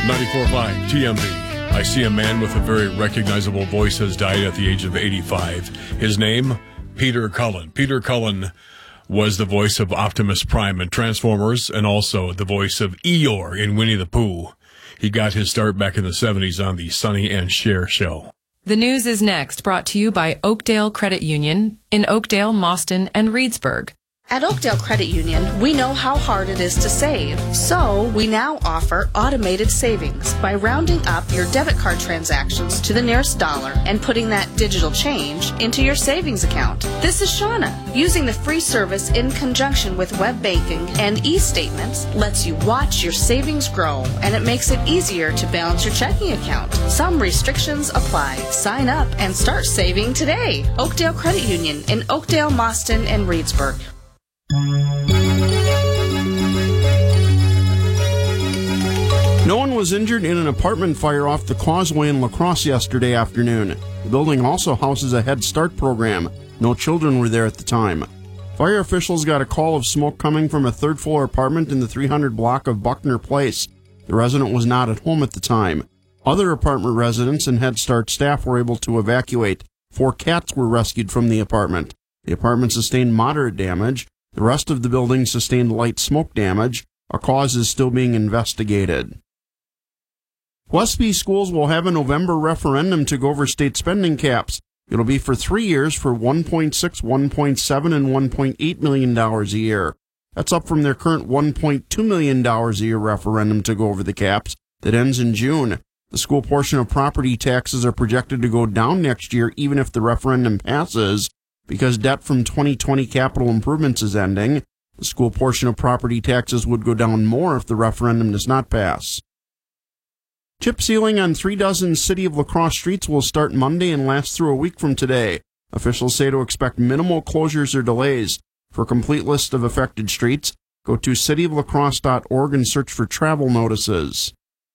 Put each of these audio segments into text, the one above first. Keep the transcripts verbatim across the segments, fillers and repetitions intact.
ninety-four point five T M B. I see a man with a very recognizable voice has died at the age of eighty-five. His name, Peter Cullen. Peter Cullen was the voice of Optimus Prime in Transformers and also the voice of Eeyore in Winnie the Pooh. He got his start back in the seventies on the Sonny and Cher show. The news is next, brought to you by Oakdale Credit Union in Oakdale, Mauston, and Reedsburg. At Oakdale Credit Union, we know how hard it is to save, so we now offer automated savings by rounding up your debit card transactions to the nearest dollar and putting that digital change into your savings account. This is Shauna. Using the free service in conjunction with web banking and e-statements lets you watch your savings grow, and it makes it easier to balance your checking account. Some restrictions apply. Sign up and start saving today. Oakdale Credit Union in Oakdale, Mauston, and Reedsburg. No one was injured in an apartment fire off the causeway in La Crosse yesterday afternoon. The building also houses a Head Start program. No children were there at the time. Fire officials got a call of smoke coming from a third-floor apartment in the three hundred block of Buckner Place. The resident was not at home at the time. Other apartment residents and Head Start staff were able to evacuate. Four cats were rescued from the apartment. The apartment sustained moderate damage. The rest of the building sustained light smoke damage. A cause is still being investigated. Westby schools will have a November referendum to go over state spending caps. It'll be for three years for one point six, one point seven, and one point eight million dollars a year. That's up from their current one point two million dollars a year referendum to go over the caps that ends in June. The school portion of property taxes are projected to go down next year even if the referendum passes, because debt from twenty twenty capital improvements is ending. The school portion of property taxes would go down more if the referendum does not pass. Chip sealing on three dozen City of La Crosse streets will start Monday and last through a week from today. Officials say to expect minimal closures or delays. For a complete list of affected streets, go to city of la crosse dot org and search for travel notices.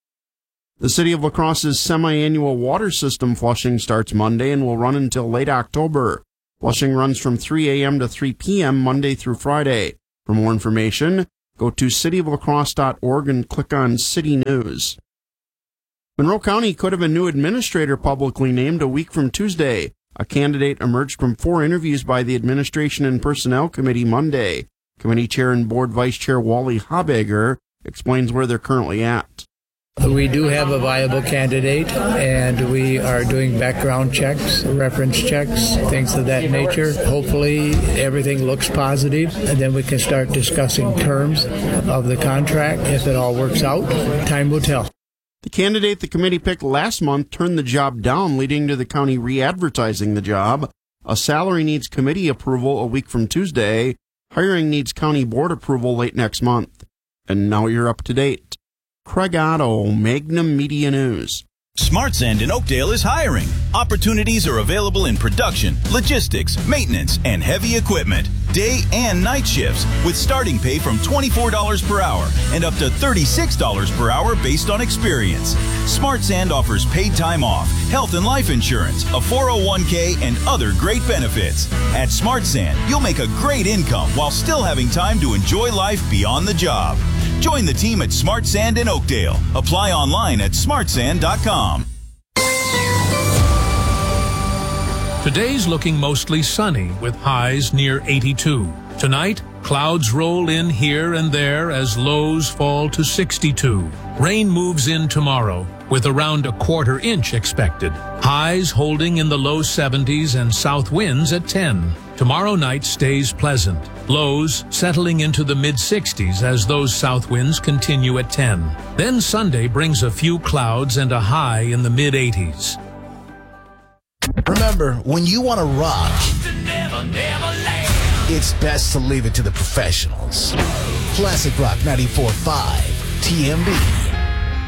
The City of La Crosse's semi-annual water system flushing starts Monday and will run until late October. Flushing runs from three a.m. to three p.m. Monday through Friday. For more information, go to city of la crosse dot org and click on City News. Monroe County could have a new administrator publicly named a week from Tuesday. A candidate emerged from four interviews by the Administration and Personnel Committee Monday. Committee Chair and Board Vice Chair Wally Habegger explains where they're currently at. We do have a viable candidate, and we are doing background checks, reference checks, things of that nature. Hopefully, everything looks positive, and then we can start discussing terms of the contract. If it all works out, time will tell. The candidate the committee picked last month turned the job down, leading to the county re-advertising the job. A salary needs committee approval a week from Tuesday. Hiring needs county board approval late next month. And now you're up to date. Craig Otto, Magnum Media News. Smart Sand in Oakdale is hiring. Opportunities are available in production, logistics, maintenance, and heavy equipment. Day and night shifts with starting pay from twenty-four dollars per hour and up to thirty-six dollars per hour based on experience. Smart Sand offers paid time off, health and life insurance, a four oh one k, and other great benefits. At Smart Sand, you'll make a great income while still having time to enjoy life beyond the job. Join the team at Smart Sand in Oakdale. Apply online at smart sand dot com. Today's looking mostly sunny with highs near eighty-two. Tonight, clouds roll in here and there as lows fall to sixty-two. Rain moves in tomorrow with around a quarter inch expected. Highs holding in the low seventies and south winds at ten. Tomorrow night stays pleasant. Lows settling into the mid-sixties as those south winds continue at ten. Then Sunday brings a few clouds and a high in the mid-eighties. Remember, when you want to rock, it's best to leave it to the professionals. Classic Rock ninety-four point five, T M B.